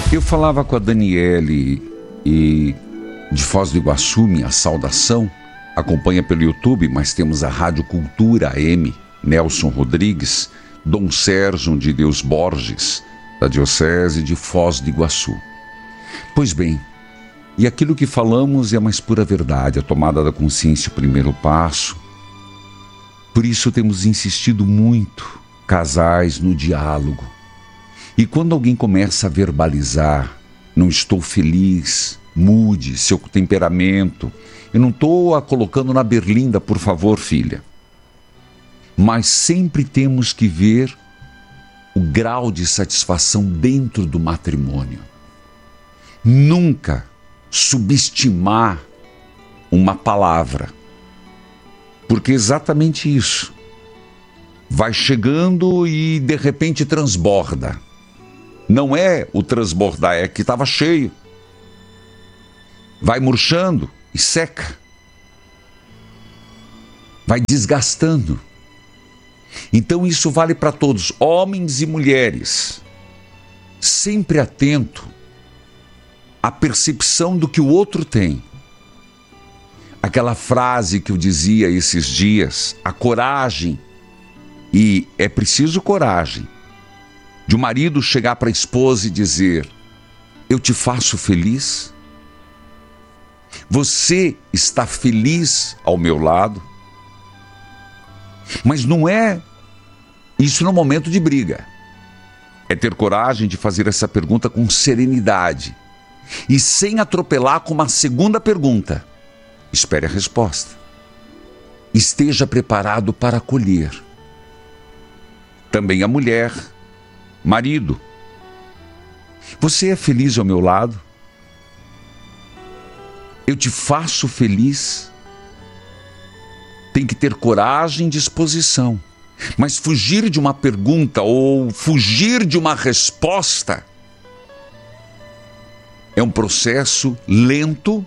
Eu falava com a Daniele e de Foz do Iguaçu, minha saudação. Acompanha pelo YouTube, mas temos a Rádio Cultura AM, Nelson Rodrigues, Dom Sérgio de Deus Borges, da Diocese de Foz do Iguaçu. Pois bem, e aquilo que falamos é a mais pura verdade, a tomada da consciência, o primeiro passo. Por isso temos insistido muito, casais, no diálogo. E quando alguém começa a verbalizar, não estou feliz, mude seu temperamento. Eu não estou a colocando na berlinda, por favor, filha. Mas sempre temos que ver o grau de satisfação dentro do matrimônio. Nunca subestimar uma palavra. Porque é exatamente isso. Vai chegando e de repente transborda. Não é o transbordar, é que estava cheio. Vai murchando e seca. Vai desgastando. Então isso vale para todos, homens e mulheres. Sempre atento à percepção do que o outro tem. Aquela frase que eu dizia esses dias, a coragem, e é preciso coragem, de um marido chegar para a esposa e dizer: eu te faço feliz? Você está feliz ao meu lado? Mas não é isso no momento de briga. É ter coragem de fazer essa pergunta com serenidade e sem atropelar com uma segunda pergunta. Espere a resposta. Esteja preparado para acolher. Também a mulher, marido. Você é feliz ao meu lado? Eu te faço feliz? Tem que ter coragem e disposição. Mas fugir de uma pergunta ou fugir de uma resposta é um processo lento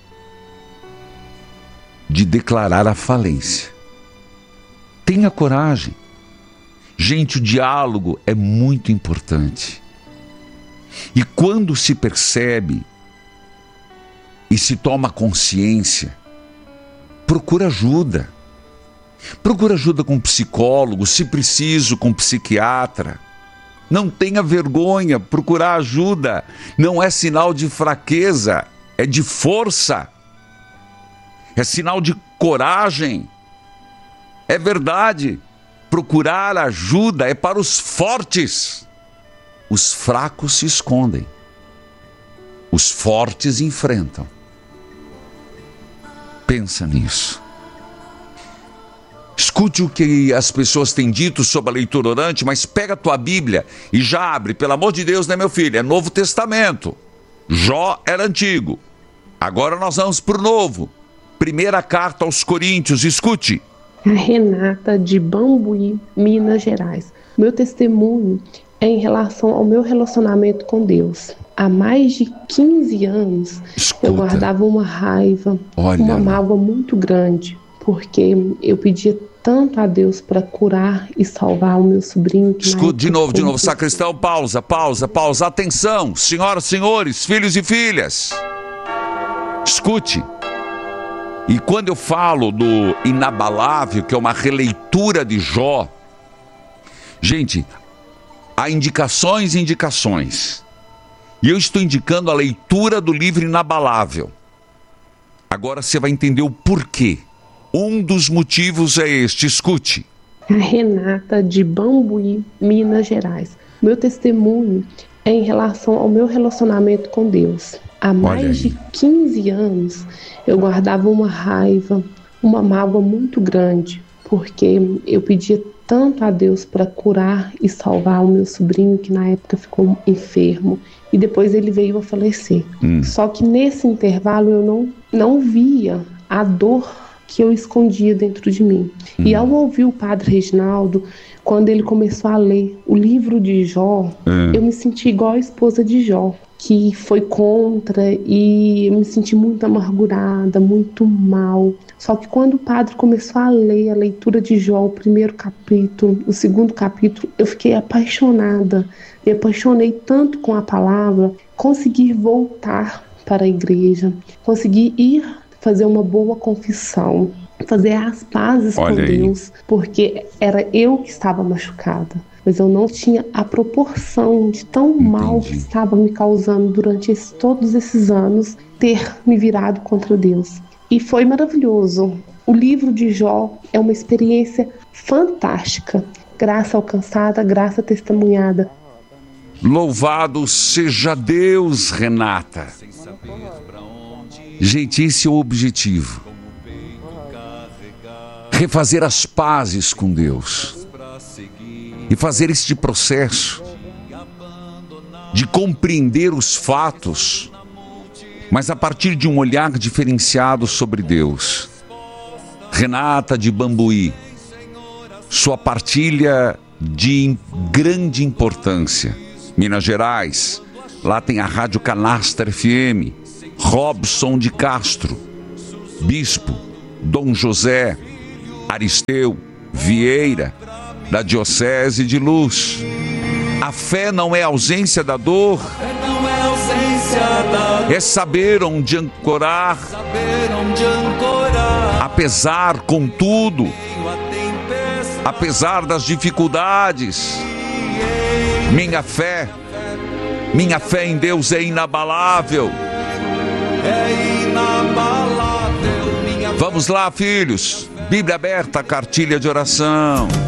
de declarar a falência. Tenha coragem. Gente, o diálogo é muito importante. E quando se percebe e se toma consciência, procura ajuda. Procura ajuda com psicólogo, se preciso, com psiquiatra. Não tenha vergonha, procurar ajuda. Não é sinal de fraqueza, é de força. É sinal de coragem. É verdade. Procurar ajuda é para os fortes. Os fracos se escondem. Os fortes enfrentam. Pensa nisso. Escute o que as pessoas têm dito sobre a leitura orante, mas pega a tua Bíblia e já abre, pelo amor de Deus, né, meu filho? É Novo Testamento. Jó era antigo. Agora nós vamos para o Novo. Primeira carta aos Coríntios, escute. A Renata de Bambuí, Minas Gerais. Meu testemunho é em relação ao meu relacionamento com Deus. Há mais de 15 anos, eu guardava uma raiva, uma mágoa muito grande, porque eu pedia tanto a Deus para curar e salvar o meu sobrinho. Escuta, de novo, sacristão, pausa, atenção, senhoras, senhores, filhos e filhas. Escute. E quando eu falo do inabalável, que é uma releitura de Jó, gente, há indicações e indicações. E eu estou indicando a leitura do livro Inabalável. Agora você vai entender o porquê. Um dos motivos é este, escute. A Renata de Bambuí, Minas Gerais. Meu testemunho é em relação ao meu relacionamento com Deus. Há mais de 15 anos, eu guardava uma raiva, uma mágoa muito grande, porque eu pedia tanto a Deus para curar e salvar o meu sobrinho, que na época ficou enfermo, e depois ele veio a falecer. Só que nesse intervalo eu não via a dor que eu escondia dentro de mim. E ao ouvir o padre Reginaldo, quando ele começou a ler o livro de Jó, eu me senti igual a esposa de Jó, que foi contra, e eu me senti muito amargurada, muito mal. Só que quando o padre começou a ler a leitura de Jó, o primeiro capítulo, o segundo capítulo, eu fiquei apaixonada. Me apaixonei tanto com a palavra conseguir voltar para a igreja, conseguir ir fazer uma boa confissão, fazer as pazes com Deus, porque era eu que estava machucada, mas eu não tinha a proporção de tão mal que estava me causando durante todos esses anos ter me virado contra Deus. E foi maravilhoso. O livro de Jó é uma experiência fantástica. Graça alcançada, graça testemunhada. Louvado seja Deus, Renata. Gente, esse é o objetivo. Refazer as pazes com Deus. E fazer este processo de compreender os fatos, mas a partir de um olhar diferenciado sobre Deus. Renata de Bambuí, sua partilha de grande importância. Minas Gerais, lá tem a Rádio Canastra FM. Robson de Castro, Bispo, Dom José, Aristeu, Vieira, da Diocese de Luz. A fé não é ausência da dor, é saber onde ancorar, apesar, contudo, apesar das dificuldades. Minha fé em Deus é inabalável. Vamos lá, filhos. Bíblia aberta, cartilha de oração.